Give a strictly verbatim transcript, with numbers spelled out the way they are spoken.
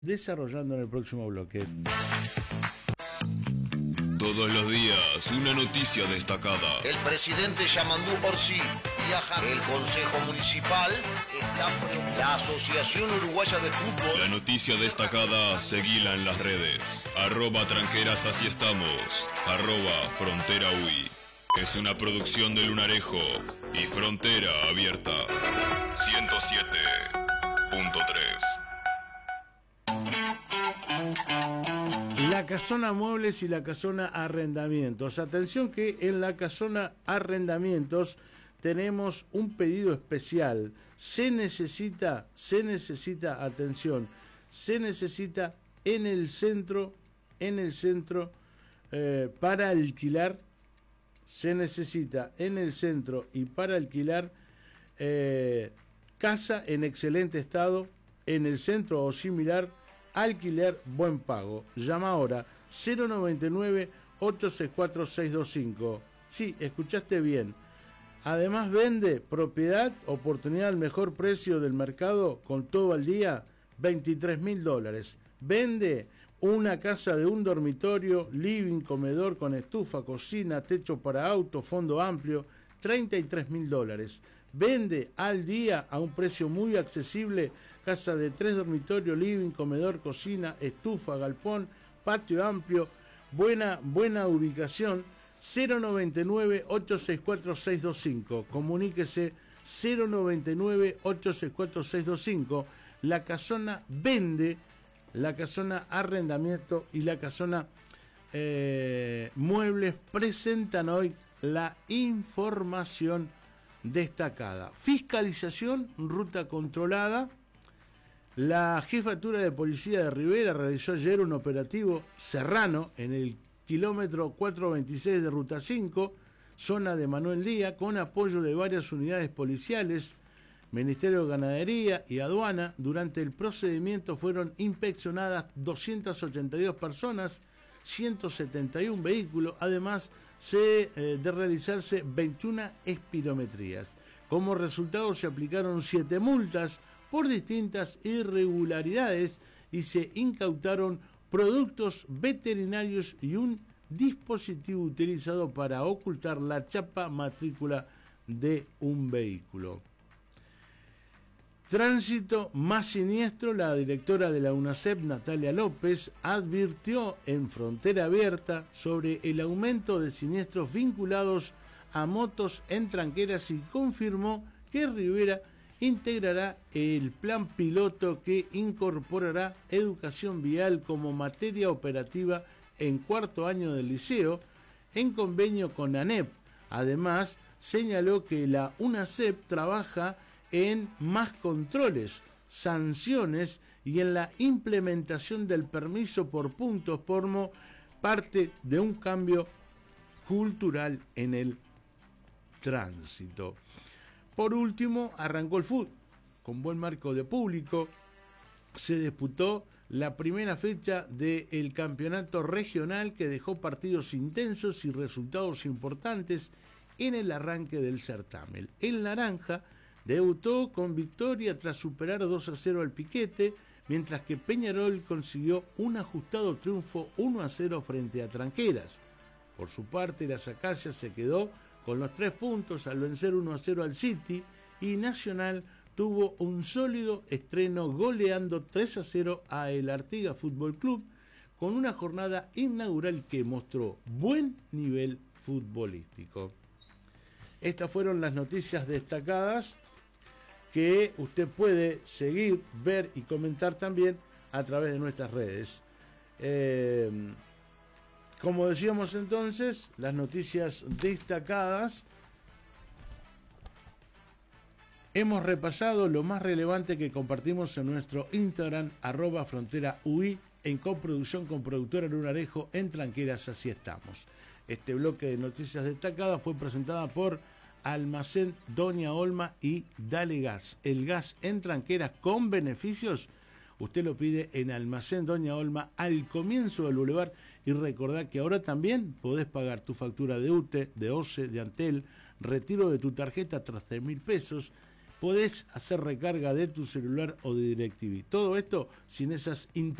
desarrollando en el próximo bloque. Todos los días, una noticia destacada. El presidente Yamandú Orsi viaja. El Consejo Municipal está preocupado. La Asociación Uruguaya de Fútbol. La noticia destacada, seguila en las redes. Arroba tranqueras, así estamos. Arroba frontera UI. Es una producción de Lunarejo y Frontera Abierta. ciento siete punto tres. La Casona Muebles y la Casona Arrendamientos. Atención que en la Casona Arrendamientos tenemos un pedido especial. Se necesita, se necesita, atención, se necesita en el centro, en el centro, eh, para alquilar, se necesita en el centro y para alquilar eh, casa en excelente estado, en el centro o similar, alquiler buen pago. Llama ahora cero noventa y nueve, ocho seis cuatro, seis dos cinco. Sí, escuchaste bien. Además vende propiedad, oportunidad al mejor precio del mercado con todo al día, veintitrés mil dólares. Vende una casa de un dormitorio, living, comedor con estufa, cocina, techo para auto, fondo amplio, treinta y tres mil dólares. Vende al día a un precio muy accesible, casa de tres dormitorios, living, comedor, cocina, estufa, galpón, patio amplio, buena, buena ubicación, cero noventa y nueve, ocho seis cuatro, seis dos cinco. Comuníquese cero noventa y nueve, ocho seis cuatro, seis dos cinco. La Casona vende, la Casona Arrendamiento y la Casona eh, Muebles presentan hoy la información destacada. Fiscalización, ruta controlada. La Jefatura de Policía de Rivera realizó ayer un operativo Serrano en el kilómetro cuatrocientos veintiséis de Ruta cinco, zona de Manuel Díaz, con apoyo de varias unidades policiales, Ministerio de Ganadería y Aduana. Durante el procedimiento fueron inspeccionadas doscientas ochenta y dos personas, ciento setenta y uno vehículos, además se, eh, de realizarse veintiuna espirometrías. Como resultado se aplicaron siete multas por distintas irregularidades y se incautaron productos veterinarios y un dispositivo utilizado para ocultar la chapa matrícula de un vehículo. Tránsito más siniestro. La directora de la UNACEP, Natalia López, advirtió en Frontera Abierta sobre el aumento de siniestros vinculados a motos en tranqueras y confirmó que Rivera integrará el plan piloto que incorporará educación vial como materia operativa en cuarto año del liceo, en convenio con ANEP. Además, señaló que la UNACEP trabaja en más controles, sanciones y en la implementación del permiso por puntos como parte de un cambio cultural en el tránsito. Por último, arrancó el fútbol con buen marco de público. Se disputó la primera fecha del campeonato regional que dejó partidos intensos y resultados importantes en el arranque del certamen. El Naranja debutó con victoria tras superar dos a cero al Piquete, mientras que Peñarol consiguió un ajustado triunfo uno a cero frente a Tranqueras. Por su parte, las Acacias se quedó con los tres puntos al vencer uno a cero al City, y Nacional tuvo un sólido estreno goleando tres a cero a el Artigas Fútbol Club, con una jornada inaugural que mostró buen nivel futbolístico. Estas fueron las noticias destacadas que usted puede seguir, ver y comentar también a través de nuestras redes. Eh, como decíamos entonces, las noticias destacadas. Hemos repasado lo más relevante que compartimos en nuestro Instagram, arroba frontera UI, en coproducción con productora Lunarejo en Tranqueras, así estamos. Este bloque de noticias destacadas fue presentada por Almacén Doña Olma y Dale Gas. El gas en Tranqueras con beneficios, usted lo pide en Almacén Doña Olma al comienzo del bulevar. Y recordá que ahora también podés pagar tu factura de U T E, de O C E, de Antel, retiro de tu tarjeta tras tres mil pesos, podés hacer recarga de tu celular o de DirecTV. Todo esto sin esas